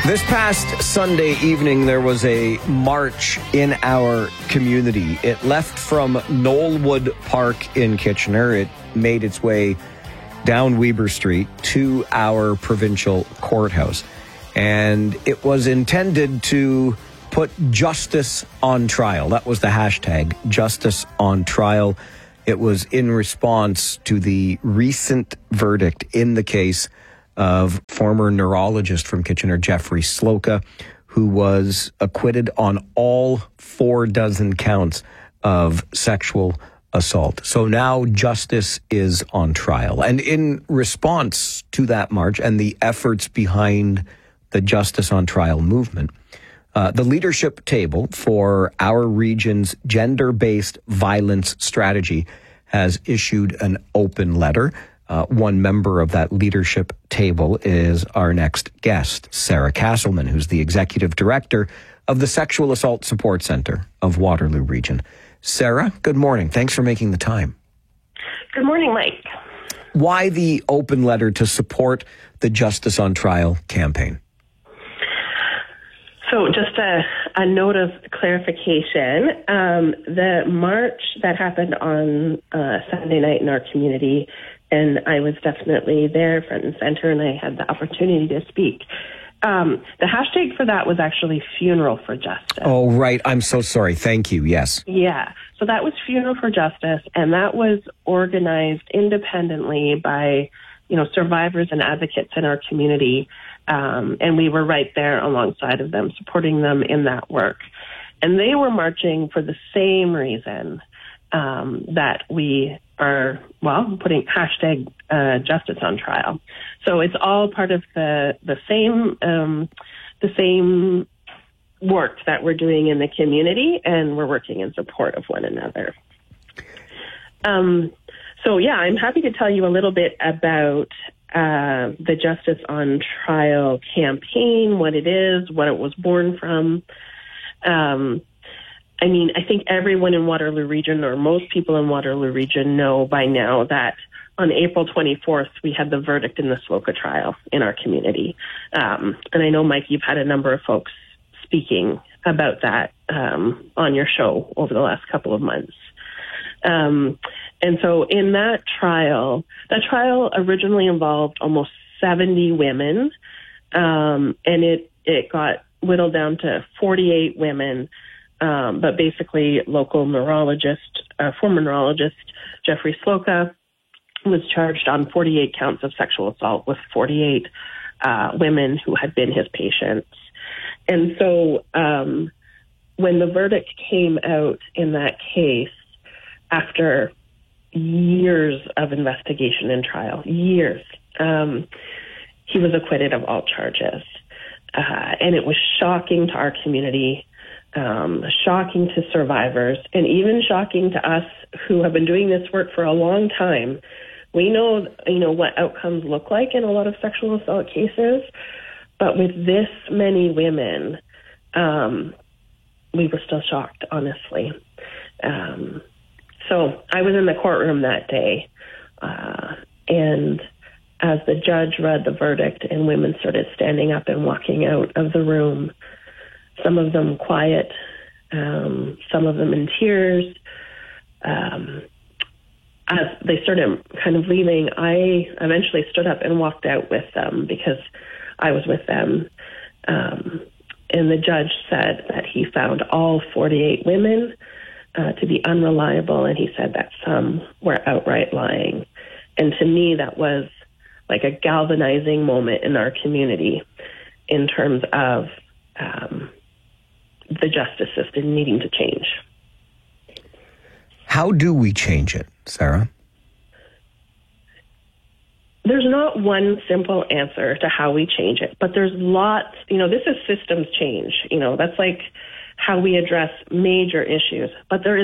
This past Sunday evening, there was a march in our community. It left from Knollwood Park in Kitchener. It made its way down Weber Street to our provincial courthouse. And it was intended to put justice on trial. That was the hashtag, justice on trial. It was in response to the recent verdict in the case of former neurologist from Kitchener, Jeffrey Slocum, who was acquitted on all 4 counts of sexual assault. So now justice is on trial. And in response to that march and the efforts behind the Justice on Trial movement, the leadership table for our region's gender-based violence strategy has issued an open letter. One member of that leadership table is our next guest, Sarah Castleman, who's the executive director of the Sexual Assault Support Center of Waterloo Region. Sarah, good morning. Thanks for making the time. Good morning, Mike. Why the open letter to support the Justice on Trial campaign? So just a note of clarification. The march that happened on Sunday night in our community, and I was definitely there front and center, and I had the opportunity to speak. The hashtag for that was actually Funeral for Justice. Oh, right. I'm so sorry. Thank you. Yes. Yeah. So that was Funeral for Justice, and that was organized independently by, survivors and advocates in our community. And we were right there alongside of them, supporting them in that work. And they were marching for the same reason that we are, putting hashtag justice on trial. So it's all part of the same work that we're doing in the community, and we're working in support of one another. I'm happy to tell you a little bit about the Justice on Trial campaign, what it is, what it was born from. I think everyone in Waterloo Region, or most people in Waterloo Region, know by now that on April 24th, we had the verdict in the Slocum trial in our community. And I know, Mike, you've had a number of folks speaking about that on your show over the last couple of months. And so in that trial originally involved almost 70 women, and it got whittled down to 48 women, but basically local former neurologist Jeffrey Slocum was charged on 48 counts of sexual assault with 48 women who had been his patients. And so when the verdict came out in that case, after years of investigation and trial, he was acquitted of all charges. And it was shocking to our community, shocking to survivors, and even shocking to us who have been doing this work for a long time. We know, what outcomes look like in a lot of sexual assault cases, but with this many women, we were still shocked, honestly. So I was in the courtroom that day, and as the judge read the verdict and women started standing up and walking out of the room, some of them quiet, some of them in tears, as they started kind of leaving, I eventually stood up and walked out with them because I was with them. And the judge said that he found all 48 women to be unreliable, and he said that some were outright lying. And to me, that was like a galvanizing moment in our community in terms of the justice system needing to change. How do we change it, Sarah? There's not one simple answer to how we change it, but there's lots, this is systems change. That's like how we address major issues. But there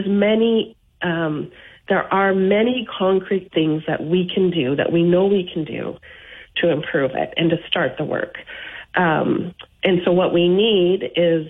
are many concrete things that we can do, that we know we can do to improve it and to start the work. And so what we need is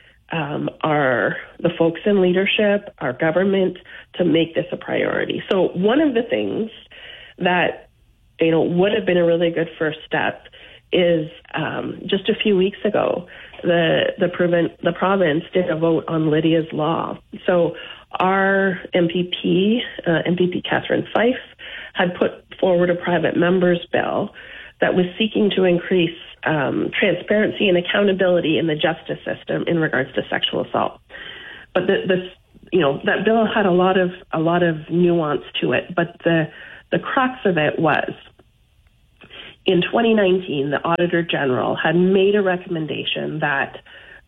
the folks in leadership, our government, to make this a priority. So one of the things that would have been a really good first step is just a few weeks ago, the province did a vote on Lydia's Law. So our MPP, MPP Catherine Fife, had put forward a private member's bill that was seeking to increase transparency and accountability in the justice system in regards to sexual assault. But that bill had a lot of nuance to it. But the crux of it was, in 2019, the Auditor General had made a recommendation that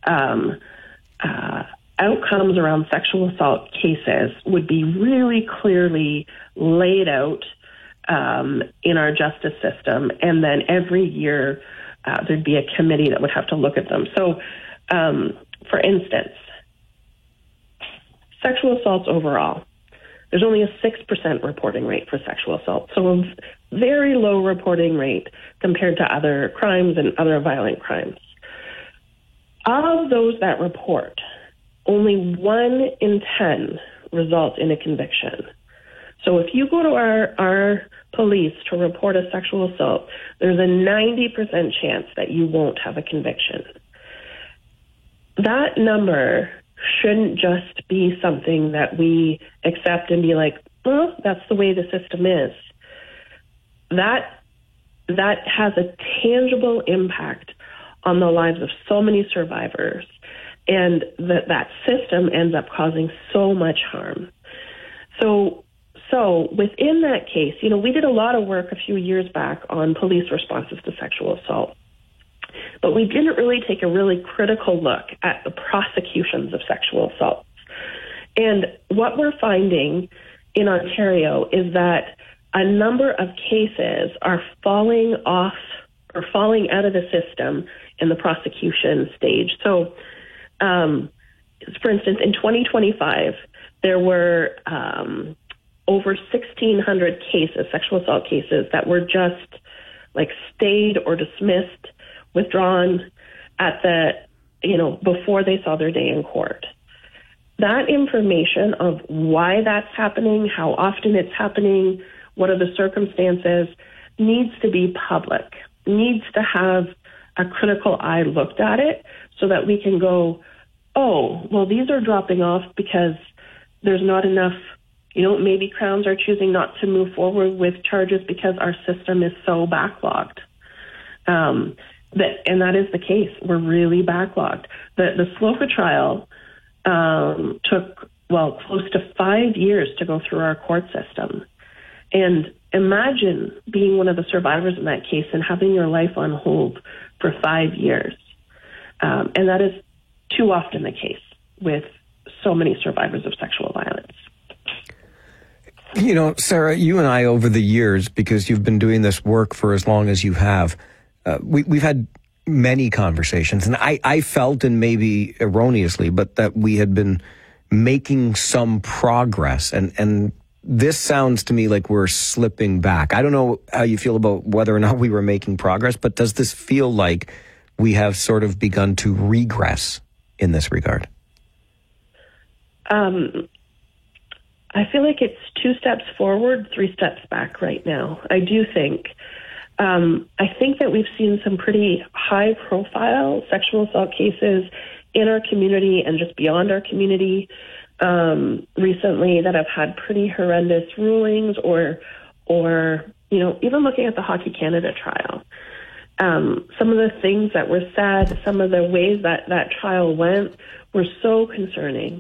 outcomes around sexual assault cases would be really clearly laid out in our justice system, and then every year there'd be a committee that would have to look at them. So, for instance, sexual assaults overall, there's only a 6% reporting rate for sexual assault, so a very low reporting rate compared to other crimes and other violent crimes. Of those that report, only 1 in 10 result in a conviction. So if you go to our police to report a sexual assault, there's a 90% chance that you won't have a conviction. That number shouldn't just be something that we accept and be like, well, that's the way the system is. That has a tangible impact on the lives of so many survivors, and that system ends up causing so much harm. So within that case, we did a lot of work a few years back on police responses to sexual assault, but we didn't really take a really critical look at the prosecutions of sexual assault. And what we're finding in Ontario is that a number of cases are falling off or falling out of the system in the prosecution stage. So, for instance, in 2025, there were over 1,600 cases, sexual assault cases, that were just stayed or dismissed, withdrawn at before they saw their day in court. That information of why that's happening, how often it's happening, what are the circumstances, needs to be public, needs to have a critical eye looked at it so that we can go, oh, well, these are dropping off because there's not enough, maybe Crowns are choosing not to move forward with charges because our system is so backlogged. And that is the case. We're really backlogged. The Sloka trial took, close to 5 years to go through our court system. And imagine being one of the survivors in that case and having your life on hold for 5 years. And that is too often the case with so many survivors of sexual violence. Sarah, you and I over the years, because you've been doing this work for as long as you have, we've had many conversations, and I felt, and maybe erroneously, but that we had been making some progress, and this sounds to me like we're slipping back. I don't know how you feel about whether or not we were making progress, but does this feel like we have sort of begun to regress in this regard? I feel like it's 2 steps forward, 3 steps back right now. I do think. I think that we've seen some pretty high-profile sexual assault cases in our community and just beyond our community recently that have had pretty horrendous rulings, or even looking at the Hockey Canada trial. Some of the things that were said, some of the ways that trial went were so concerning.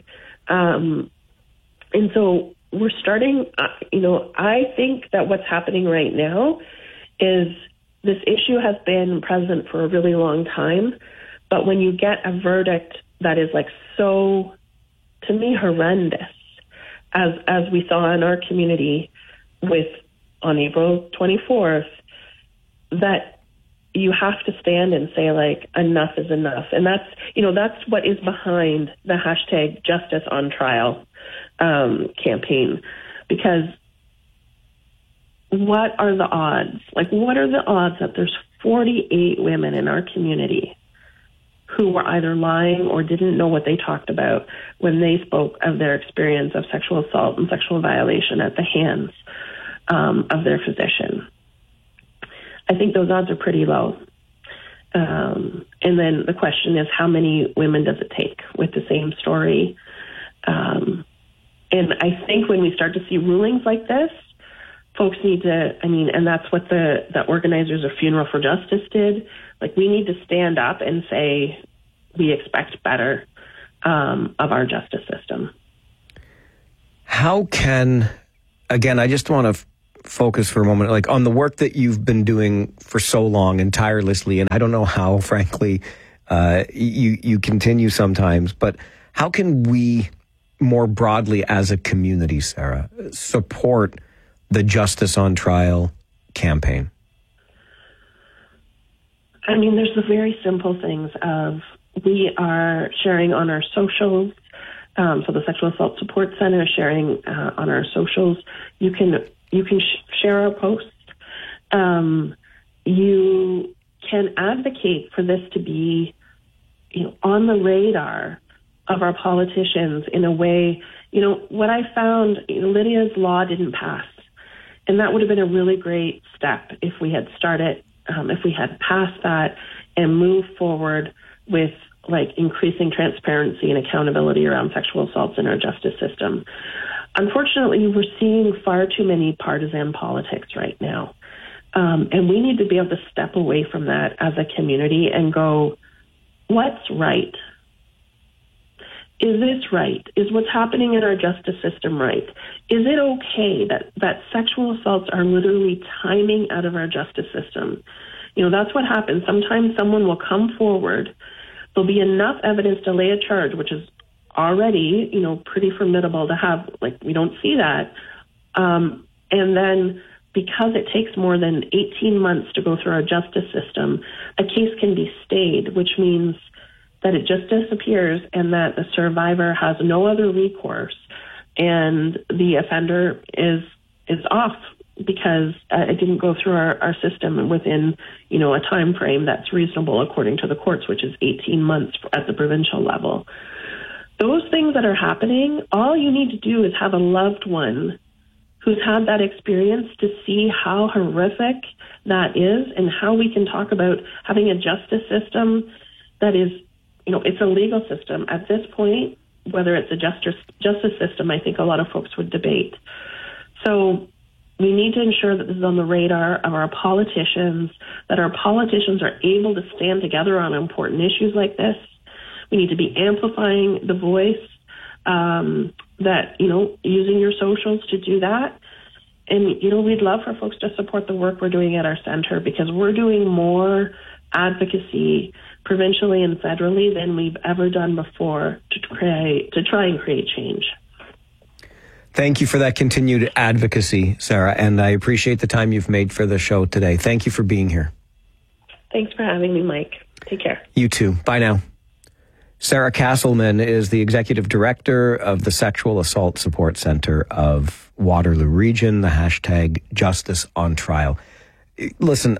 And so we're starting, I think that what's happening right now is this issue has been present for a really long time, but when you get a verdict that is so, to me, horrendous, as we saw in our community on April 24th, that you have to stand and say, enough is enough. And that's what is behind the hashtag Justice on Trial campaign, because what are the odds? What are the odds that there's 48 women in our community who were either lying or didn't know what they talked about when they spoke of their experience of sexual assault and sexual violation at the hands of their physician? I think those odds are pretty low. And then the question is, how many women does it take with the same story? And I think when we start to see rulings like this, folks need to, and that's what the organizers of Funeral for Justice did. Like, we need to stand up and say, we expect better of our justice system. How can, again, I just want to focus for a moment, like, on the work that you've been doing for so long and tirelessly, and I don't know how, frankly, you continue sometimes, but how can we more broadly as a community, Sarah, support the Justice on Trial campaign? There's the very simple things of, we are sharing on our socials. So the Sexual Assault Support Center is sharing on our socials. You can share our posts. You can advocate for this to be, on the radar of our politicians in a way. What I found, Lydia's law didn't pass, and that would have been a really great step if we had started, if we had passed that and moved forward with increasing transparency and accountability around sexual assaults in our justice system. Unfortunately, we're seeing far too many partisan politics right now. And we need to be able to step away from that as a community and go, what's right? Is this right? Is what's happening in our justice system right? Is it okay that sexual assaults are literally timing out of our justice system? That's what happens. Sometimes someone will come forward. There'll be enough evidence to lay a charge, which is already, pretty formidable to have. We don't see that. And then because it takes more than 18 months to go through our justice system, a case can be stayed, which means that it just disappears and that the survivor has no other recourse and the offender is off because it didn't go through our system within, a time frame that's reasonable according to the courts, which is 18 months at the provincial level. Those things that are happening, all you need to do is have a loved one who's had that experience to see how horrific that is and how we can talk about having a justice system that is, it's a legal system. At this point, whether it's a justice system, I think a lot of folks would debate. So we need to ensure that this is on the radar of our politicians, that our politicians are able to stand together on important issues like this. We need to be amplifying the voice, using your socials to do that. And, we'd love for folks to support the work we're doing at our center because we're doing more advocacy provincially and federally than we've ever done before to try and create change. Thank you for that continued advocacy, Sarah, and I appreciate the time you've made for the show today. Thank you for being here. Thanks for having me, Mike. Take care. You too. Bye now. Sarah Castleman is the Executive Director of the Sexual Assault Support Center of Waterloo Region, the hashtag Justice on Trial. Listen,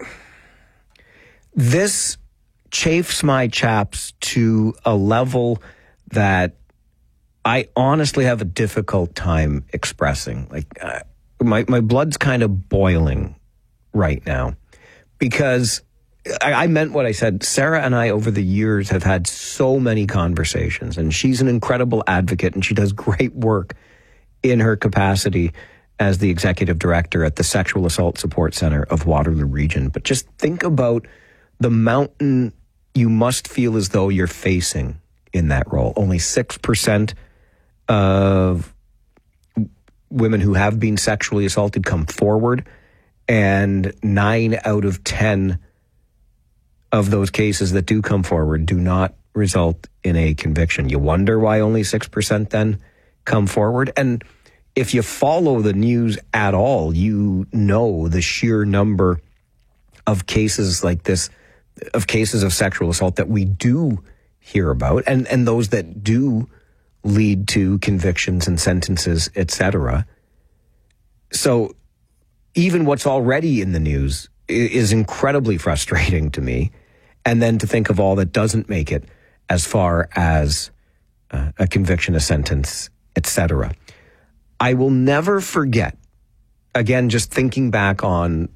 this chafes my chaps to a level that I honestly have a difficult time expressing. My blood's kind of boiling right now because I meant what I said. Sarah and I over the years have had so many conversations, and she's an incredible advocate and she does great work in her capacity as the Executive Director at the Sexual Assault Support Center of Waterloo Region. But just think about the mountain you must feel as though you're facing in that role. Only 6% of women who have been sexually assaulted come forward, and 9 out of 10 of those cases that do come forward do not result in a conviction. You wonder why only 6% then come forward. And if you follow the news at all, you know the sheer number of cases like this, of cases of sexual assault that we do hear about, and those that do lead to convictions and sentences, etc. So even what's already in the news is incredibly frustrating to me. And then to think of all that doesn't make it as far as a conviction, a sentence, etc. I will never forget, again, just thinking back on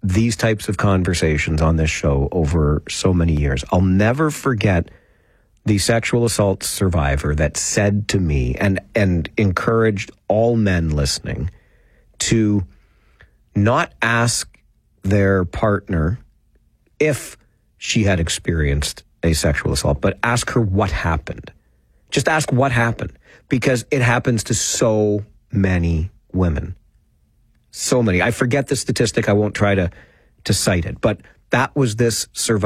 these types of conversations on this show over so many years. I'll never forget the sexual assault survivor that said to me and encouraged all men listening to not ask their partner if she had experienced a sexual assault, but ask her what happened. Just ask what happened, because it happens to so many women. So many. I forget the statistic. I won't try to cite it, but that was this survivor.